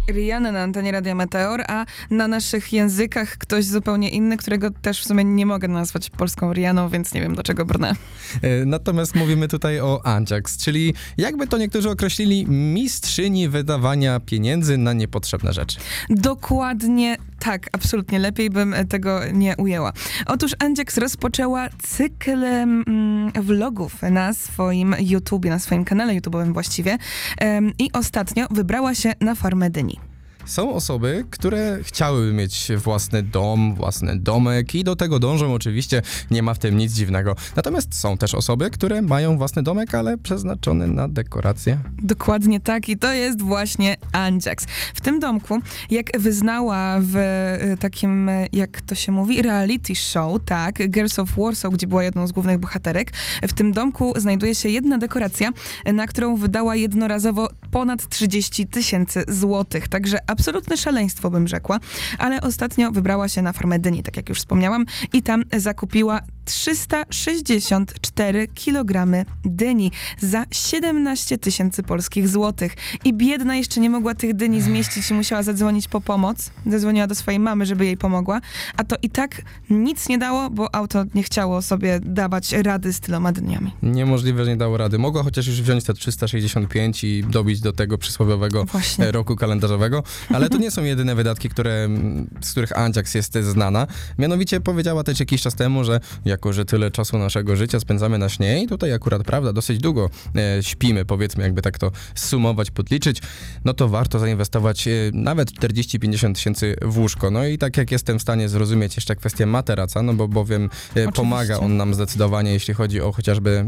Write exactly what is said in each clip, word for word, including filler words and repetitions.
Rihanna na antenie Radia Meteor, a na naszych językach ktoś zupełnie inny, którego też w sumie nie mogę nazwać polską Rihanną, więc nie wiem, do czego brnę. Natomiast mówimy tutaj o Anjax, czyli jakby to niektórzy określili, mistrzyni wydawania pieniędzy na niepotrzebne rzeczy. Dokładnie tak, absolutnie. Lepiej bym tego nie ujęła. Otóż Anjax rozpoczęła cykl mm, vlogów na swoim YouTubie, na swoim kanale YouTube'owym właściwie ym, i ostatnio wybrała się na farmę dyni. Są osoby, które chciałyby mieć własny dom, własny domek i do tego dążą oczywiście, nie ma w tym nic dziwnego. Natomiast są też osoby, które mają własny domek, ale przeznaczony na dekoracje. Dokładnie tak i to jest właśnie Anjax. W tym domku, jak wyznała w takim, jak to się mówi, reality show, tak, Girls of Warsaw, gdzie była jedną z głównych bohaterek, w tym domku znajduje się jedna dekoracja, na którą wydała jednorazowo ponad trzydzieści tysięcy złotych. Także absolutne szaleństwo, bym rzekła. Ale ostatnio wybrała się na farmę dyni, tak jak już wspomniałam, i tam zakupiła trzysta sześćdziesiąt cztery kilogramy dyni za siedemnaście tysięcy polskich złotych. I biedna jeszcze nie mogła tych dyni zmieścić i musiała zadzwonić po pomoc. Zadzwoniła do swojej mamy, żeby jej pomogła. A to i tak nic nie dało, bo auto nie chciało sobie dawać rady z tyloma dyniami. Niemożliwe, że nie dało rady. Mogła chociaż już wziąć te trzysta sześćdziesiąt pięć i dobić do tego przysłowiowego Właśnie. roku kalendarzowego. Ale to nie są jedyne wydatki, które, z których Anjax jest znana. Mianowicie powiedziała też jakiś czas temu, że jako, że tyle czasu naszego życia spędzamy na śnie i tutaj akurat prawda, dosyć długo e, śpimy, powiedzmy, jakby tak to sumować, podliczyć, no to warto zainwestować e, nawet czterdzieści pięćdziesiąt tysięcy w łóżko. No i tak jak jestem w stanie zrozumieć jeszcze kwestię materaca, no bo bowiem e, pomaga on nam zdecydowanie, jeśli chodzi o chociażby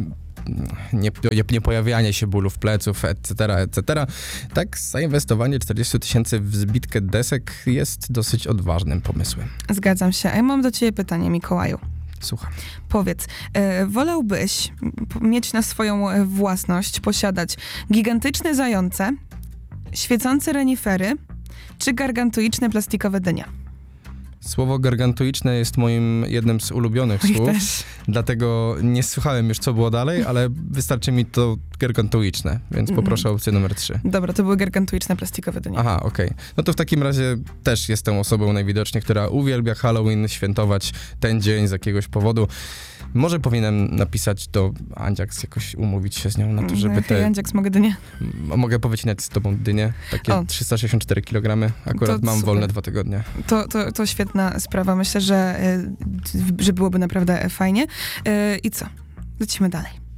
Nie, nie pojawianie się bólów pleców, et cetera, et cetera. Tak, zainwestowanie czterdzieści tysięcy w zbitkę desek jest dosyć odważnym pomysłem. Zgadzam się. A ja mam do ciebie pytanie, Mikołaju. Słucham. Powiedz, e, wolałbyś mieć na swoją własność, posiadać gigantyczne zające, świecące renifery, czy gargantuiczne plastikowe dynie? Słowo gargantuiczne jest moim jednym z ulubionych Moich słów, też. dlatego nie słuchałem już, co było dalej, ale wystarczy mi to gargantuiczne, więc poproszę o opcję numer trzy. Dobra, to były gargantuiczne plastikowe dynie. Aha, okej. Okay. No to w takim razie też jestem osobą najwidoczniej, która uwielbia Halloween, świętować ten dzień z jakiegoś powodu. Może powinienem napisać do Anjax, jakoś umówić się z nią na to, żeby no, te... Hej, Anjax, mogę dynię? M- mogę powycinać z tobą dynię, takie O. trzysta sześćdziesiąt cztery kilogramy. Akurat To mam super. wolne dwa tygodnie. To, to, to świetna sprawa. Myślę, że, y, że byłoby naprawdę fajnie. Y, I co? Lecimy dalej.